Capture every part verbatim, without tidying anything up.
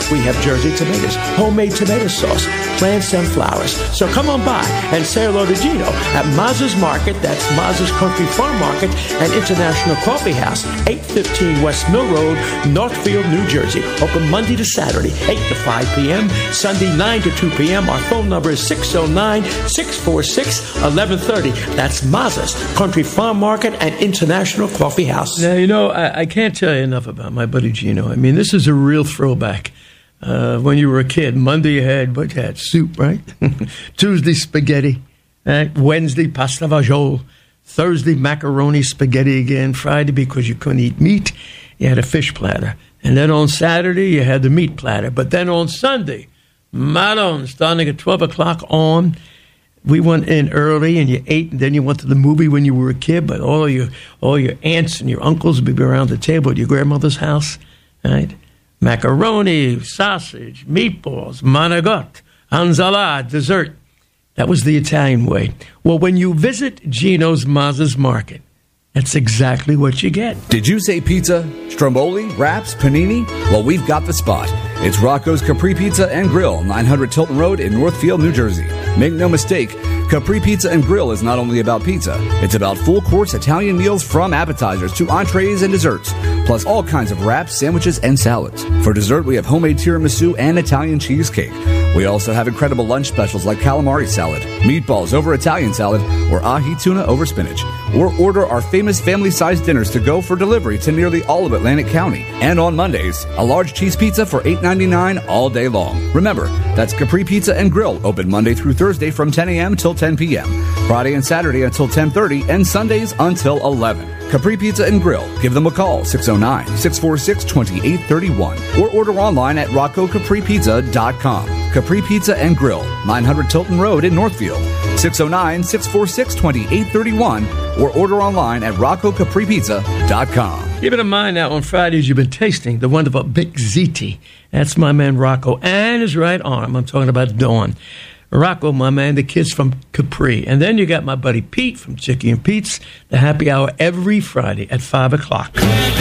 We have Jersey tomatoes, homemade tomato sauce, plants and flowers. So come on by and say hello to Gino at Maz's Market. That's Maz's Country Farm Market and International Coffee House, eight fifteen West Mill Road, Northfield, New Jersey. Open Monday to Saturday, eight to five p.m., Sunday nine to two p.m. Our phone number is six oh nine, six four six, eleven thirty. That's Maz's Country Farm Market and International Coffee House. Now, you know, I, I can't tell you enough about my buddy Gino. I mean, this is a real throwback. Uh, when you were a kid, Monday you had, what you had, soup, right? Tuesday, spaghetti. Right? Wednesday, pasta fagioli. Thursday, macaroni, spaghetti again. Friday, because you couldn't eat meat, you had a fish platter. And then on Saturday, you had the meat platter. But then on Sunday, Madon, starting at twelve o'clock on, we went in early and you ate, and then you went to the movie when you were a kid. But all your all your aunts and your uncles would be around the table at your grandmother's house, right? Macaroni, sausage, meatballs, manigot, anzala, dessert. That was the Italian way. Well, when you visit Gino's Maz's Market, that's exactly what you get. Did you say pizza, stromboli, wraps, panini? Well, we've got the spot. It's Rocco's Capri Pizza and Grill, nine hundred Tilton Road in Northfield, New Jersey. Make no mistake, Capri Pizza and Grill is not only about pizza. It's about full-course Italian meals from appetizers to entrees and desserts, plus all kinds of wraps, sandwiches, and salads. For dessert, we have homemade tiramisu and Italian cheesecake. We also have incredible lunch specials like calamari salad, meatballs over Italian salad, or ahi tuna over spinach. Or order our famous family-sized dinners to go for delivery to nearly all of Atlantic County. And on Mondays, a large cheese pizza for eight ninety-nine all day long. Remember, that's Capri Pizza and Grill, open Monday through Thursday from ten a.m. till ten p.m., Friday and Saturday until ten thirty, and Sundays until eleven. Capri Pizza and Grill. Give them a call, six oh nine, six four six, two eight three one, or order online at rocco capri pizza dot com. Capri Pizza and Grill, nine hundred Tilton Road in Northfield, six oh nine, six four six, two eight three one, or order online at rocco capri pizza dot com. Keep it in mind now, on Fridays you've been tasting the wonderful Big Ziti. That's my man Rocco and his right arm. I'm talking about Dawn. Rocco, my man, the kids from Capri. And then you got my buddy Pete from Chicky and Pete's, the happy hour every Friday at five o'clock.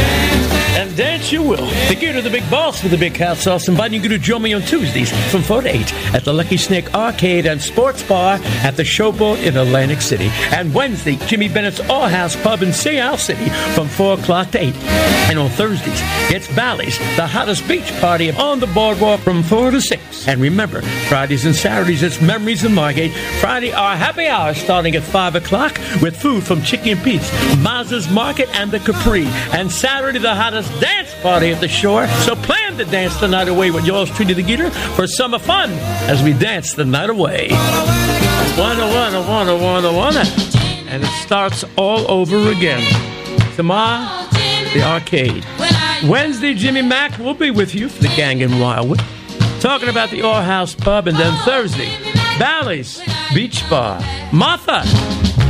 And dance you will. The gear to the big boss with the big hot sauce, inviting you to join me on Tuesdays from four to eight at the Lucky Snake Arcade and Sports Bar at the Showboat in Atlantic City. And Wednesday, Jimmy Bennett's All House Pub in Seattle City from four o'clock to eight. And on Thursdays, it's Bally's, the hottest beach party on the boardwalk from four to six. And remember, Fridays and Saturdays, it's Memories in Margate. Friday, our happy hour starting at five o'clock with food from Chicky and Pete's, Maz's Market, and the Capri. And Saturday, the hottest dance party at the shore. So plan to dance the night away with yours truly, the Geeter, for summer fun as we dance the night away. One, one, one, one, one, and it starts all over again. Tomorrow, the arcade. Wednesday, Jimmy Mack will be with you for the gang in Wildwood, talking about the All House Pub, and then Thursday, Bally's Beach Bar. Martha